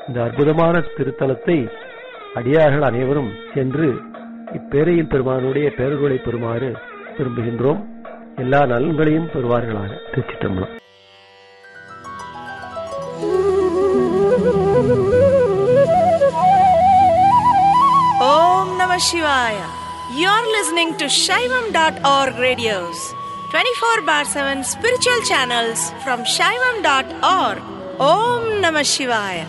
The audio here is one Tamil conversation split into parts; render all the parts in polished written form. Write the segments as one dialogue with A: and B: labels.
A: இந்த அற்புதமான திருத்தலத்தை அடியார்கள் அனைவரும் சென்று இப்பேரையில் பெருமானுடைய பேர்களை பெறுமாறு விரும்புகின்றோம். எல்லா நலன்களையும் பெறுவார்களாக. திருச்சிற்றம்பலம்.
B: Om Namah Shivaya. You're listening to Shaivam.org radios, 24/7 spiritual channels from Shaivam.org. Om Namah Shivaya.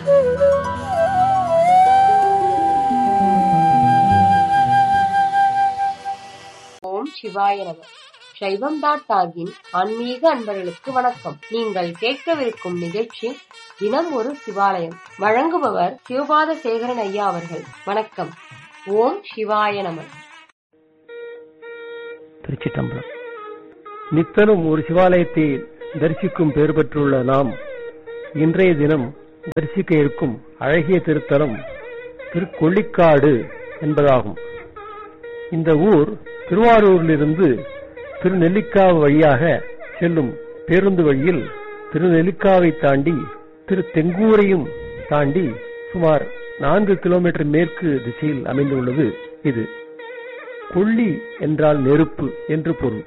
C: ஓம் சிவாய நம. சைவம்.org-இன் ஆன்மீக அன்பர்களுக்கு வணக்கம். நீங்கள் கேட்கவிருக்கும் நிகழ்ச்சி தினம் ஒரு சிவாலயம். வழங்குபவர் சிவபாத சேகரன் ஐயா அவர்கள். வணக்கம். ஓம் சிவாய நம.
A: திருச்சிற்றம்பலம். நித்தனும் ஒரு சிவாலயத்தை தரிசிக்கும் பேறு பெற்றுள்ள நாம் இன்றைய தினம் தரிசிக்க இருக்கும் அழகிய திருத்தலம் திருக்கொள்ளிக்காடு என்பதாகும். இந்த ஊர் திருவாரூரிலிருந்து திருநெல்லிக்காவு வழியாக செல்லும் பேருந்து வழியில் திருநெல்லிக்காவை தாண்டி திருத்தெங்கூரையும் தாண்டி சுமார் 4 கிலோமீட்டர் மேற்கு திசையில் அமைந்துள்ளது. இது கொள்ளி என்றால் நெருப்பு என்று பொருள்.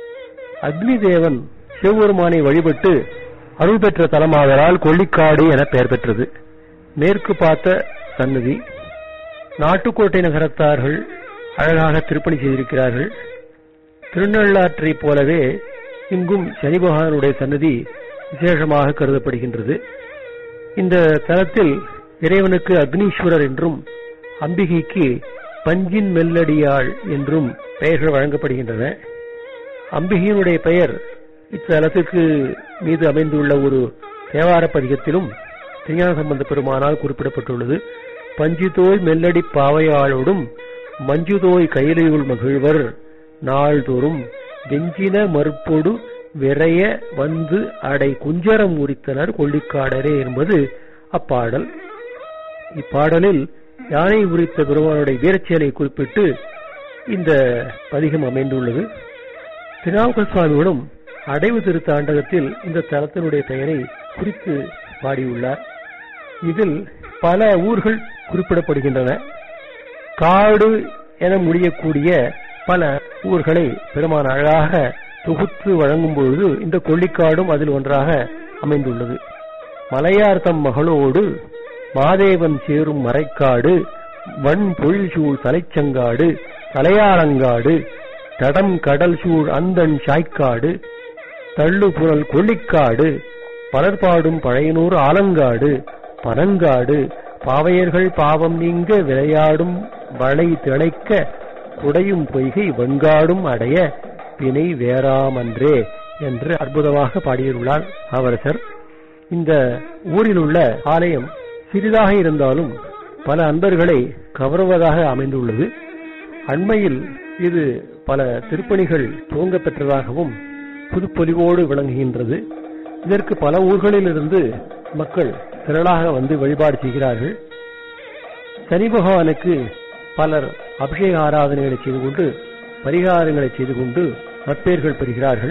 A: அக்னி தேவன் சிவபெருமானை வழிபட்டு அருள் பெற்ற தலமாதலால் கொள்ளிக்காடு என பெயர் பெற்றது. மேற்கு பார்த்த சன்னதி. நாட்டுக்கோட்டை நகரத்தார்கள் அழகாக திருப்பணி செய்திருக்கிறார்கள். திருநள்ளாற்றை போலவே இங்கும் சனி பகவானுடைய சன்னதி விசேஷமாக கருதப்படுகின்றது. இந்த தலத்தில் இறைவனுக்கு அக்னீஸ்வரர் என்றும் அம்பிகைக்கு பஞ்சின் மெல்லடியாள் என்றும் பெயர்கள் வழங்கப்படுகின்றன. அம்பிகையினுடைய பெயர் இத்தலத்துக்கு மீது அமைந்துள்ள ஒரு தேவார பதிகத்திலும் திருஞான சம்பந்த பெருமானால் குறிப்பிடப்பட்டுள்ளது. பஞ்சுதோய் மெல்லடி பாவையாளோடும் மஞ்சுதோய் கையிலுள் மகிழ்வர் நாள்தோறும் வெஞ்சின மறுப்பொடு விரைய வந்து அடை குஞ்சரம் உரித்தனர் கொள்ளிக்காடரே என்பது அப்பாடல். இப்பாடலில் யானை உரித்த பெருமானுடைய வீரச்செயலை குறிப்பிட்டு இந்த பதிகம் அமைந்துள்ளது. திருநாவுக்கர் சுவாமிகளும் அடைவு திருத்தாண்டகத்தில் இந்த தலத்தினுடைய பெயரை குறித்து பாடியுள்ளார். இதில் பல ஊர்கள் குறிப்பிடப்படுகின்றன. காடு என முடியக்கூடிய பல ஊர்களை பெருமான் அழகாக தொகுத்து வழங்கும் பொழுது இந்த கொள்ளிக்காடும் அதில் ஒன்றாக அமைந்துள்ளது. மலையார்த்தம் மகளோடு மாதேவன் சேரும் மறைக்காடு வன் பொழில் சூழ் தலைச்சங்காடு தலையாரங்காடு தடம் கடல் சூழ் அந்தன் சாய்க்காடு தள்ளுபுரல் கொள்ளிக்காடு பலர்பாடும் பழையனூர் ஆலங்காடு பனங்காடு பாவையர்கள் பாவம் நீங்க விளையாடும் வளை திளைக்க குடையும் பொய்கை வெண்காடும் அடைய வினை வேறாமன்றே என்று அற்புதமாக பாடியுள்ளார் அவரசர். இந்த ஊரில் உள்ள ஆலயம் சிறிதாக இருந்தாலும் பல அன்பர்களை கவருவதாக அமைந்துள்ளது. அண்மையில் இது பல திருப்பணிகள் துவங்க பெற்றதாகவும் புதுப்பொலிவோடு விளங்குகின்றது. இதற்கு பல ஊர்களிலிருந்து மக்கள் திரளாக வந்து வழிபாடு செய்கிறார்கள். சனி பகவானுக்கு பலர் அபிஷேக ஆராதனைகளை செய்து கொண்டு பரிகாரங்களை செய்து கொண்டு நற்பெயர்கள் பெறுகிறார்கள்.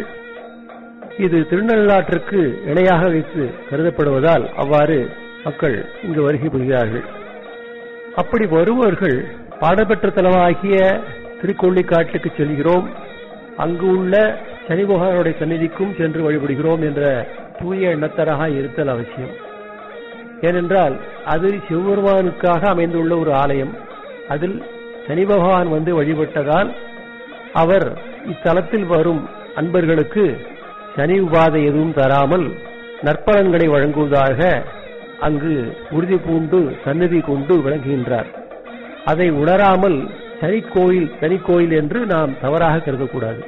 A: இது திருநள்ளாற்றுக்கு இணையாக வைத்து கருதப்படுவதால் அவ்வாறு மக்கள் இங்கு வருகை புரிகிறார்கள். அப்படி வருபவர்கள் பாடப்பெற்ற தலமாகிய திருக்கொள்ளிக்காட்டுக்கு செல்கிறோம், அங்கு உள்ள சனி பகவானுடைய சந்நிதிக்கும் சென்று வழிபடுகிறோம் என்ற தூய எண்ணத்தராக இருத்தல் அவசியம். ஏனென்றால் அது சிவபெருமானுக்காக அமைந்துள்ள ஒரு ஆலயம். அதில் சனி பகவான் வந்து வழிபட்டதால் அவர் இத்தலத்தில் வரும் அன்பர்களுக்கு சனி உபாதை எதுவும் தராமல் நற்பலன்களை வழங்குவதாக அங்கு உறுதி பூண்டு சந்நிதி கொண்டு விளங்குகின்றார். அதை உணராமல் சனி கோயில் என்று நாம் தவறாக கருதக்கூடாது.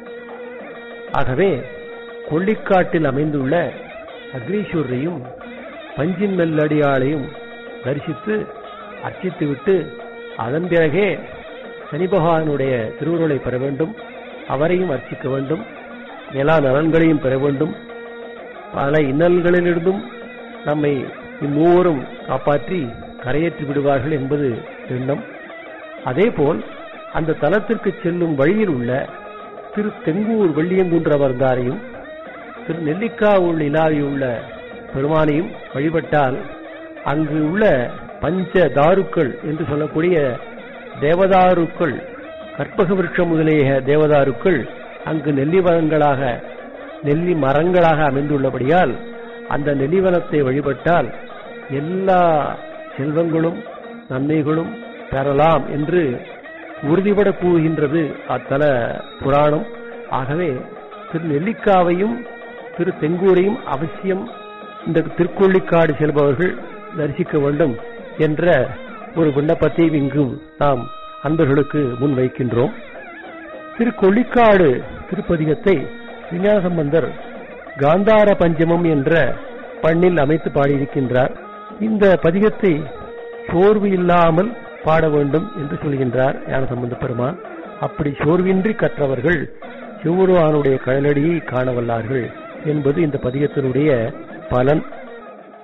A: ஆகவே கொள்ளிக்காட்டில் அமைந்துள்ள அக்னீஸ்வரரையும் பஞ்சின் மெல்லடியாளையும் தரிசித்து அர்ச்சித்துவிட்டு அதன் பிறகே சனி பகவானுடைய திருவுருளை பெற வேண்டும், அவரையும் அர்ச்சிக்க வேண்டும், எல்லா நலன்களையும் பெற வேண்டும், பல இன்னல்களிலிருந்தும் நம்மை இம்மூவரும் காப்பாற்றி கரையேற்றி விடுவார்கள் என்பது எண்ணம். அதேபோல் அந்த தலத்திற்கு செல்லும் வழியில் உள்ள திரு தெங்கூர் வெள்ளியங்குன்றவர்தாரையும் திரு நெல்லிக்காவுள் இலாவியுள்ள பெருமானையும் வழிபட்டால் அங்கு உள்ள பஞ்ச தாருக்கள் என்று சொல்லக்கூடிய தேவதாருக்கள், கற்பக விருட்சம் முதலிய தேவதாருக்கள் அங்கு நெல்லி மரங்களாக அமைந்துள்ளபடியால் அந்த நெல்லிவனத்தை வழிபட்டால் எல்லா செல்வங்களும் நன்மைகளும் பெறலாம் என்று உறுதிபட கூறுகின்றது அத்தல புராணம். ஆகவே திரு நெல்லிக்காவையும் திரு தெங்கூரையும் அவசியம் இந்த திருக்கொள்ளிக்காடு செல்பவர்கள் தரிசிக்க வேண்டும் என்ற ஒரு விண்ணப்பத்தை இங்கும் நாம் அன்பர்களுக்கு முன்வைக்கின்றோம். திருக்கொள்ளிக்காடு திருப்பதிகத்தை விஞ்ஞானசம்பந்தர் காந்தார பஞ்சமம் என்ற பண்ணில் அமைத்து பாடியிருக்கின்றார். இந்த பதிகத்தை சோர்வு இல்லாமல் பாட வேண்டும் என்று சொல்கின்றார் ஞானசம்பந்த பெருமான். அப்படி சோர்வின்றி கற்றவர்கள் சிவபெருமானுடைய கழலடியை காணவல்லார்கள் என்பது இந்த பதிகத்தினுடைய பலன்.